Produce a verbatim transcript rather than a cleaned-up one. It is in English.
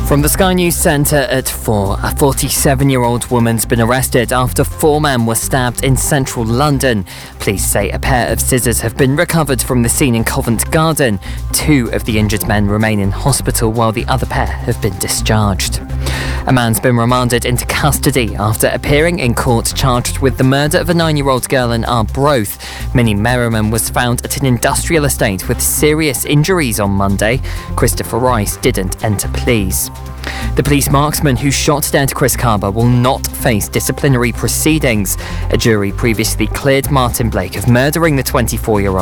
From the Sky News Centre at four, a forty-seven-year-old woman's been arrested after four men were stabbed in central London. Police say a pair of scissors have been recovered from the scene in Covent Garden. Two of the injured men remain in hospital while the other pair have been discharged. A man's been remanded into custody after appearing in court charged with the murder of a nine-year-old girl in Arbroath. Minnie Merriman was found at an industrial estate with serious injuries on Monday. Christopher Rice didn't enter pleas. The police marksman who shot dead Chris Carber will not face disciplinary proceedings. A jury previously cleared Martin Blake of murdering the twenty-four-year-old.